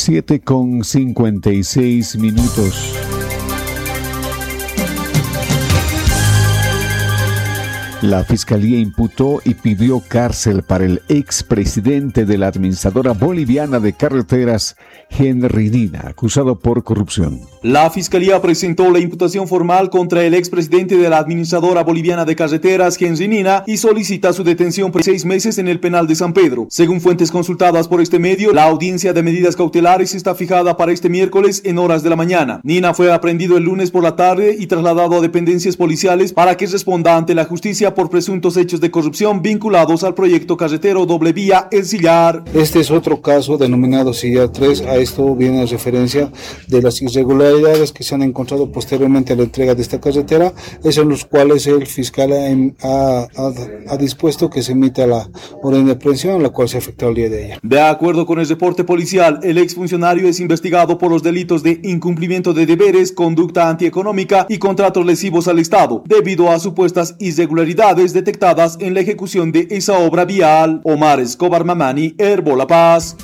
7:56. La Fiscalía imputó y pidió cárcel para el expresidente de la Administradora Boliviana de Carreteras, Henry Nina, acusado por corrupción. La Fiscalía presentó la imputación formal contra el expresidente de la Administradora Boliviana de Carreteras, Henry Nina, y solicita su detención por 6 meses en el penal de San Pedro. Según fuentes consultadas por este medio, la audiencia de medidas cautelares está fijada para este miércoles en horas de la mañana. Nina fue aprehendido el lunes por la tarde y trasladado a dependencias policiales para que responda ante la justicia por presuntos hechos de corrupción vinculados al proyecto carretero doble vía El Sillar. Este es otro caso denominado Sillar 3. A esto viene a referencia de las irregularidades que se han encontrado posteriormente a la entrega de esta carretera, es en los cuales el fiscal ha dispuesto que se emita la orden de aprehensión, la cual se ha efectuado el día de ayer. De acuerdo con el reporte policial, el exfuncionario es investigado por los delitos de incumplimiento de deberes, conducta antieconómica y contratos lesivos al Estado, debido a supuestas irregularidades detectadas en la ejecución de esa obra vial. Omar Escobar Mamani, Herbo La Paz.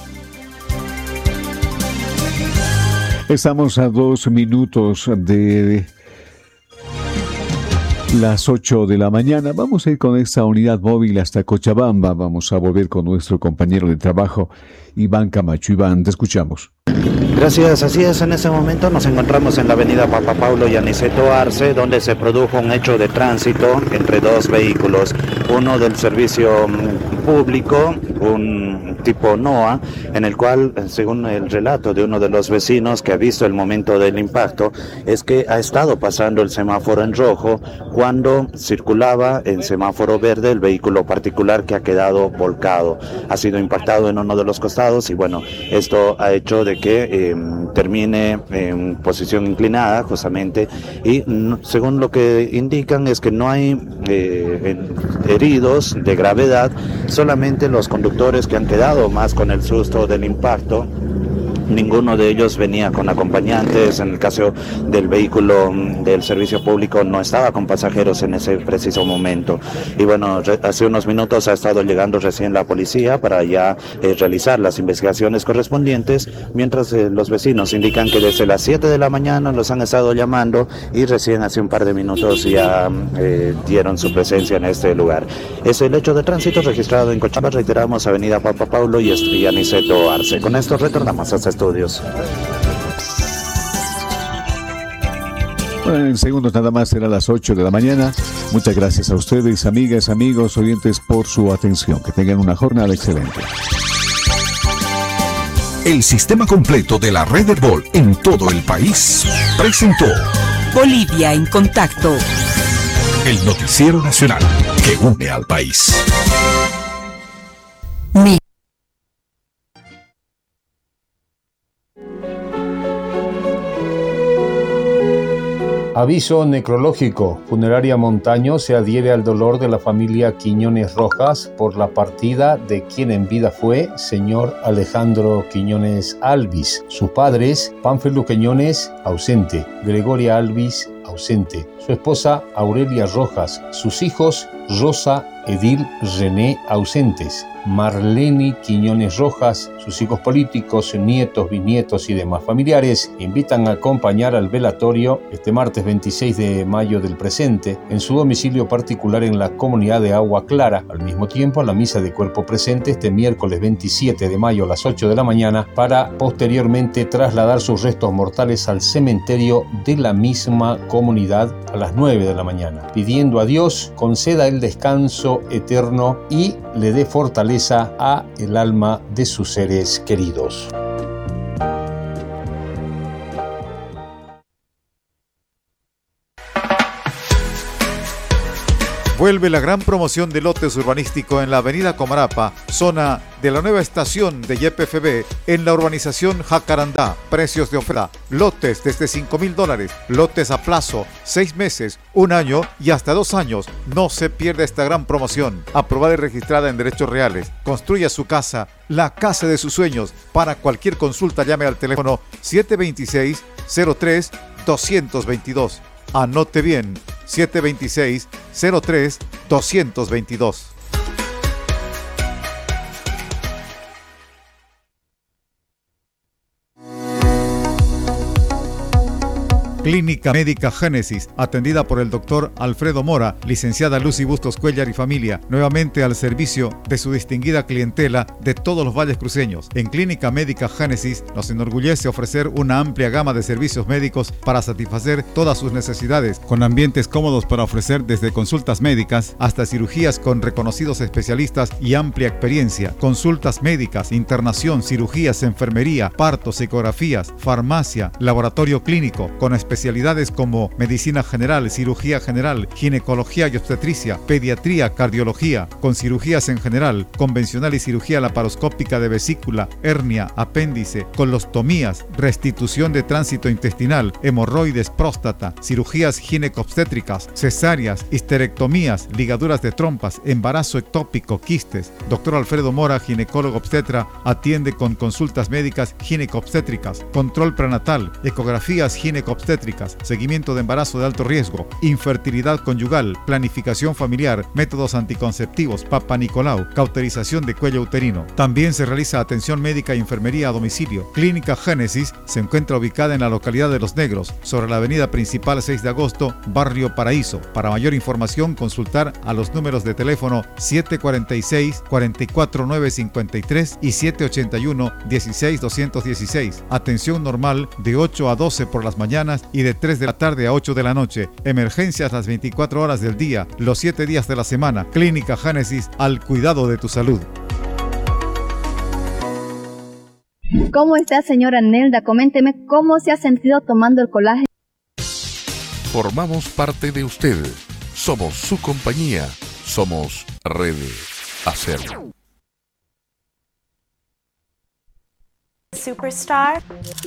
Estamos a 2 minutos de las 8 de la mañana. Vamos a ir con esta unidad móvil hasta Cochabamba. Vamos a volver con nuestro compañero de trabajo, Iván Camacho. Iván, te escuchamos. Gracias, así es. En este momento nos encontramos en la avenida Papa Paulo y Aniceto Arce, donde se produjo un hecho de tránsito entre dos vehículos, uno del servicio público, un tipo NOA, en el cual, según el relato de uno de los vecinos que ha visto el momento del impacto, es que ha estado pasando el semáforo en rojo cuando circulaba en semáforo verde el vehículo particular, que ha quedado volcado. Ha sido impactado en uno de los costados y bueno, esto ha hecho de que termine en posición inclinada justamente, y según lo que indican es que no hay heridos de gravedad, solamente los conductores que han quedado más con el susto del impacto. Ninguno de ellos venía con acompañantes. En el caso del vehículo del servicio público no estaba con pasajeros en ese preciso momento. Y bueno, hace unos minutos ha estado llegando recién la policía para ya realizar las investigaciones correspondientes, mientras los vecinos indican que desde las 7 de la mañana los han estado llamando y recién hace un par de minutos ya dieron su presencia en este lugar. Es el hecho de tránsito registrado en Cochabamba, reiteramos, avenida Papa Paulo y Aniceto Arce. Con esto retornamos a estudios. Bueno, en segundos nada más, será las 8 de la mañana. Muchas gracias a ustedes, amigas, amigos, oyentes, por su atención. Que tengan una jornada excelente. El sistema completo de la red Herbol en todo el país presentó Bolivia en Contacto, el noticiero nacional que une al país. Aviso necrológico. Funeraria Montaño se adhiere al dolor de la familia Quiñones Rojas por la partida de quien en vida fue señor Alejandro Quiñones Alvis. Sus padres, Pánfilo Quiñones, ausente. Gregoria Alvis, ausente. Su esposa, Aurelia Rojas. Sus hijos, Rosa, Edil, René, ausentes. Marlene Quiñones Rojas, sus hijos políticos, nietos, bisnietos y demás familiares invitan a acompañar al velatorio este martes 26 de mayo del presente en su domicilio particular en la comunidad de Agua Clara. Al mismo tiempo, a la misa de cuerpo presente este miércoles 27 de mayo a las 8 de la mañana para posteriormente trasladar sus restos mortales al cementerio de la misma comunidad a las 9 de la mañana, pidiendo a Dios conceda el descanso eterno y le dé fortaleza a el alma de sus seres queridos. Vuelve la gran promoción de lotes urbanístico en la avenida Comarapa, zona de la nueva estación de YPFB, en la urbanización Jacarandá. Precios de oferta: lotes desde $5,000, lotes a plazo, 6 meses, 1 año y hasta 2 años. No se pierda esta gran promoción. Aprobada y registrada en derechos reales. Construya su casa, la casa de sus sueños. Para cualquier consulta llame al teléfono 726-03-222. Anote bien, 726-03-222. Clínica Médica Génesis, atendida por el doctor Alfredo Mora, licenciada Lucy Bustos Cuellar y familia, nuevamente al servicio de su distinguida clientela de todos los valles cruceños. En Clínica Médica Génesis nos enorgullece ofrecer una amplia gama de servicios médicos para satisfacer todas sus necesidades, con ambientes cómodos para ofrecer desde consultas médicas hasta cirugías con reconocidos especialistas y amplia experiencia, consultas médicas, internación, cirugías, enfermería, partos, ecografías, farmacia, laboratorio clínico, con especialidades como medicina general, cirugía general, ginecología y obstetricia, pediatría, cardiología, con cirugías en general, convencional y cirugía laparoscópica de vesícula, hernia, apéndice, colostomías, restitución de tránsito intestinal, hemorroides, próstata, cirugías ginecobstétricas, cesáreas, histerectomías, ligaduras de trompas, embarazo ectópico, quistes. Doctor Alfredo Mora, ginecólogo obstetra, atiende con consultas médicas ginecobstétricas, control prenatal, ecografías ginecobstétricas, seguimiento de embarazo de alto riesgo, infertilidad conyugal, planificación familiar, métodos anticonceptivos, Papa Nicolau, cauterización de cuello uterino. También se realiza atención médica y enfermería a domicilio. Clínica Génesis se encuentra ubicada en la localidad de Los Negros, sobre la avenida principal 6 de agosto, Barrio Paraíso. Para mayor información, consultar a los números de teléfono 746-44953 y 781-16216. Atención normal de 8 a 12 por las mañanas y de 3 de la tarde a 8 de la noche. Emergencias las 24 horas del día, los 7 días de la semana. Clínica Génesis, al cuidado de tu salud. ¿Cómo está, señora Nelda? Coménteme cómo se ha sentido tomando el colágeno. Formamos parte de usted. Somos su compañía. Somos Rede Acer. Superstar,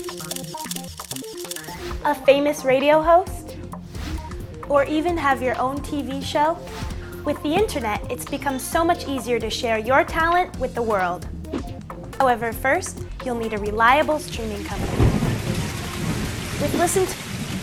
a famous radio host, or even have your own TV show? With the internet, it's become so much easier to share your talent with the world. However, first, you'll need a reliable streaming company. With Listen to